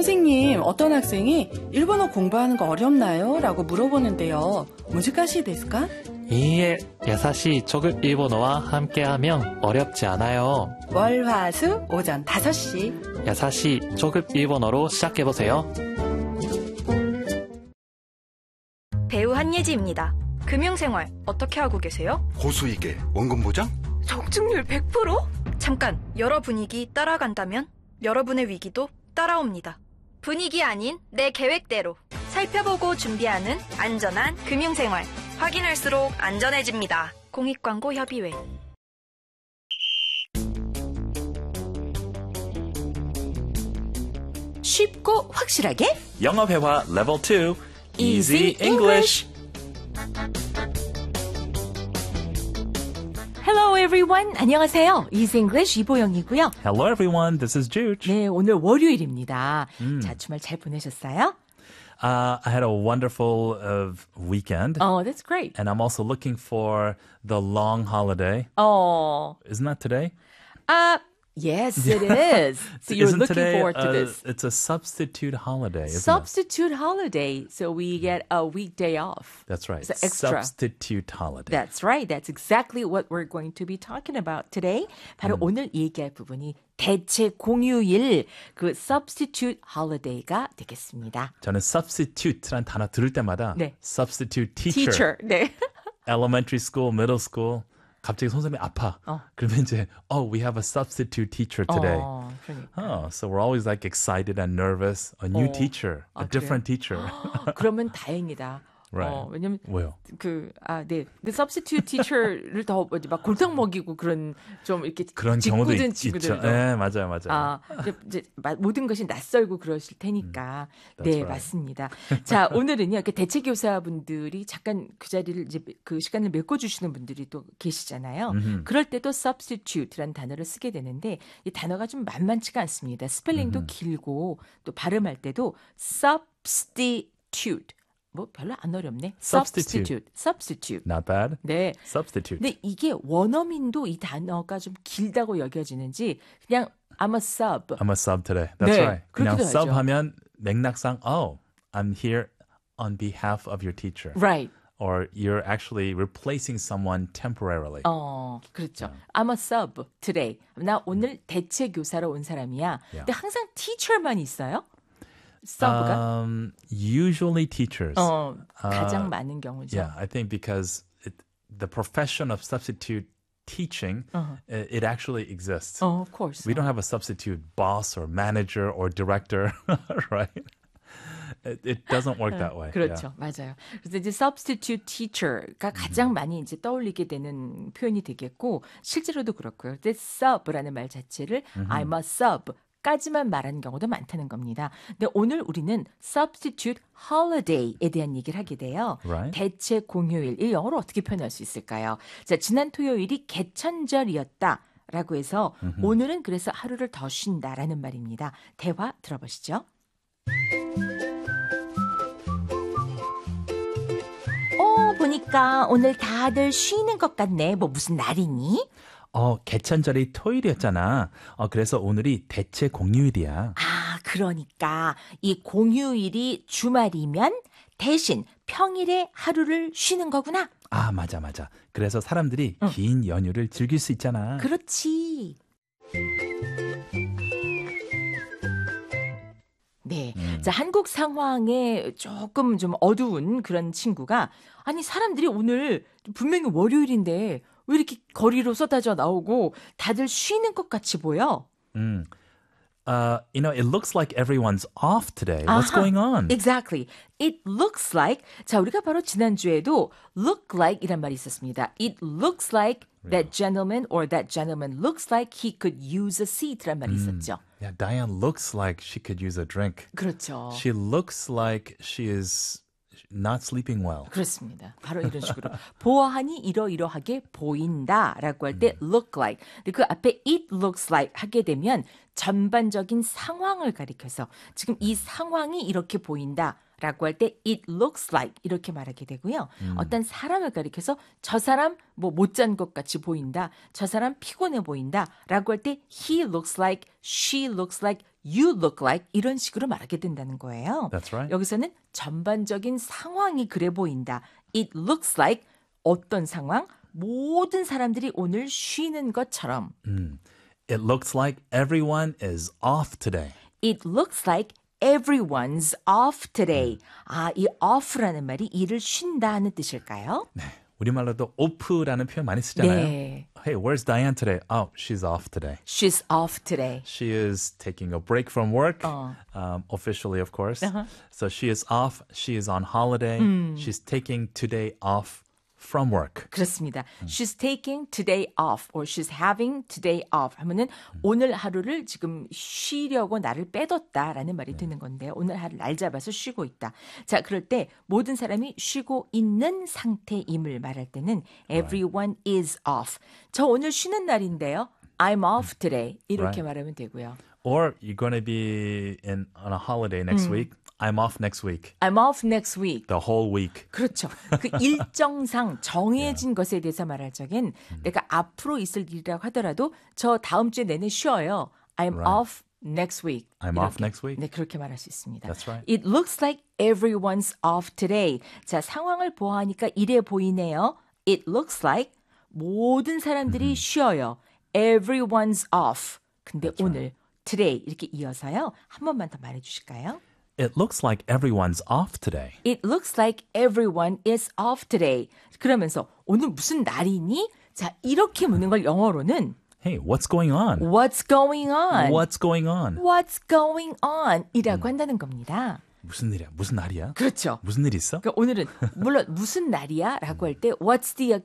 선생님, 어떤 학생이 일본어 공부하는 거 어렵나요? 라고 물어보는데요. 難しいですか? 이에 야사시 초급 일본어와 함께하면 어렵지 않아요. 월, 화, 수, 오전 5시. 야사시 초급 일본어로 시작해보세요. 배우 한예지입니다. 금융생활 어떻게 하고 계세요? 고수익에 원금 보장? 적중률 100%? 잠깐, 여러 분위기 따라간다면 여러분의 위기도 따라옵니다. 분위기 아닌 내 계획대로 살펴보고 준비하는 안전한 금융생활. 확인할수록 안전해집니다. 공익광고협의회. 쉽고 확실하게 영어 회화 레벨 2 Easy English. Hello everyone. 안녕하세요. Easy English 이보영이고요. Hello everyone, this is Juge. 네, 오늘 월요일입니다. 자, 주말 잘 보내셨어요? I had a wonderful weekend. Oh, that's great. And I'm also looking for the long holiday. Oh. Isn't that today? Yes, it is. So you're Isn't looking today, forward to this. It's a substitute holiday, isn't Substitute holiday. So we get a weekday off. That's right. So extra. Substitute holiday. That's right. That's exactly what we're going to be talking about today. 바로 오늘 얘기할 부분이 대체 공휴일, 그 substitute holiday가 되겠습니다. 저는 substitute란 단어 들을 때마다 네. substitute teacher. Teacher. 네. Elementary school, middle school. 갑자기 선생님이 아파. 그러면 이제, we have a substitute teacher today. 그러니까. So we're always like excited and nervous. A new teacher, a different teacher. 그러면 다행이다. Right. 왜냐면 왜요? 그 substitute teacher를 더 막 골탕 먹이고 그런 좀 이렇게 그런 경우도 짓궂은 있죠. 친구들도. 네, 맞아요. 이제 모든 것이 낯설고 그러실 테니까. 네, right. 맞습니다. 자, 오늘은요. 이렇게 대체 교사분들이 잠깐 그 자리를 이제 그 시간을 메꿔 주시는 분들이 또 계시잖아요. 그럴 때도 substitute라는 단어를 쓰게 되는데 이 단어가 좀 만만치가 않습니다. 스펠링도 길고 또 발음할 때도 substitute. 뭐 별로 안 어렵네. Substitute. Substitute. Not bad. 네. Substitute. 근데 이게 원어민도 이 단어가 좀 길다고 여겨지는지 그냥 I'm a sub. I'm a sub today. That's 네, right. 그냥 그렇게도 sub 하죠. 하면 맥락상 I'm here on behalf of your teacher. Right. Or you're actually replacing someone temporarily. 그렇죠. I'm a sub today. 나 오늘 대체 교사로 온 사람이야. 근데 항상 teacher만 있어요? sub가? Usually teachers. 가장 많은 경우죠. Yeah, I think because the profession of substitute teaching, it actually exists. Of course. We don't have a substitute boss or manager or director, right? It doesn't work that way. 그렇죠. 맞아요. 그래서 이제 substitute teacher가 가장 많이 이제 떠올리게 되는 표현이 되겠고 실제로도 그렇고요. 근데 sub라는 말 자체를 I'm a sub 까지만 말하는 경우도 많다는 겁니다. 근데 오늘 우리는 substitute holiday에 대한 얘기를 하게 돼요. Right. 대체 공휴일. 이 영어로 어떻게 표현할 수 있을까요? 자, 지난 토요일이 개천절이었다. 라고 해서 오늘은 그래서 하루를 더 쉰다라는 말입니다. 대화 들어보시죠. 보니까 오늘 다들 쉬는 것 같네. 뭐 무슨 날이니? 개천절이 토요일이었잖아. 그래서 오늘이 대체 공휴일이야. 그러니까 이 공휴일이 주말이면 대신 평일에 하루를 쉬는 거구나. 맞아. 그래서 사람들이 긴 연휴를 즐길 수 있잖아. 그렇지. 네. 자, 한국 상황에 조금 좀 어두운 그런 친구가 아니 사람들이 오늘 분명히 월요일인데 왜 이렇게 거리로 쏟아져 나오고 다들 쉬는 것 같이 보여? It looks like everyone's off today. What's going on? Exactly. It looks like. 자, 우리가 바로 지난주에도 look like 이란 말이 있었습니다. It looks like that gentleman or that gentleman looks like he could use a seat란 말이 있었죠. Yeah, Diane looks like she could use a drink. 그렇죠. She looks like she is not sleeping well. 그렇습니다. 바로 이런 식으로 보아하니 이러이러하게 보인다라고 할 때 look like. 근데 그 앞에 it looks like 하게 되면 전반적인 상황을 가리켜서 지금 이 상황이 이렇게 보인다. 라고 할 때 it looks like 이렇게 말하게 되고요. 어떤 사람을 가리켜서 저 사람 뭐 못 잔 것 같이 보인다. 저 사람 피곤해 보인다. 라고 할 때 he looks like, she looks like, you look like 이런 식으로 말하게 된다는 거예요. That's right. 여기서는 전반적인 상황이 그래 보인다. It looks like 어떤 상황? 모든 사람들이 오늘 쉬는 것처럼. It looks like everyone is off today. It looks like everyone's off today. 이 off라는 말이 일을 쉰다 하는 뜻일까요? 우리말로도 off라는 표현 많이 쓰잖아요. 네. Hey, where's Diane today? Oh, she's off today. She's off today. She is taking a break from work, officially, of course. So she is off. She is on holiday. She's taking today off from work. 그렇습니다. She's taking today off or she's having today off 하면은 오늘 하루를 지금 쉬려고 나를 빼뒀다라는 말이 되는 건데요. 오늘 하루 날 잡아서 쉬고 있다. 자, 그럴 때 모든 사람이 쉬고 있는 상태임을 말할 때는 everyone is off. 저 오늘 쉬는 날인데요. I'm off today. 이렇게 말하면 되고요. Or you're going to be on a holiday next week. I'm off next week. I'm off next week. The whole week. 그렇죠. 그 일정상 정해진 것에 대해서 말할 적엔 내가 앞으로 있을 일이라고 하더라도 저 다음 주에 내내 쉬어요. I'm off next week. I'm 이렇게. off next week. 네, 그렇게 말할 수 있습니다. That's right. It looks like everyone's off today. 자, 상황을 보아하니까 이래 보이네요. It looks like 모든 사람들이 쉬어요. Everyone's off. 근데 오늘 today 이렇게 이어서요. 한 번만 더 말해 주실까요? It looks like everyone's off today. It looks like everyone is off today. 그러면서 오늘 무슨 날이니? 자, 이렇게 묻는 걸 영어로는 Hey, what's going on? What's going on? What's going on? What's going on? 이라고 한다는 겁니다. 무슨 일이야? 무슨 날이야? 그렇죠. 무슨 일 있어? 그러니까 오늘은 물론 무슨 날이야? 라고 할 때 What's the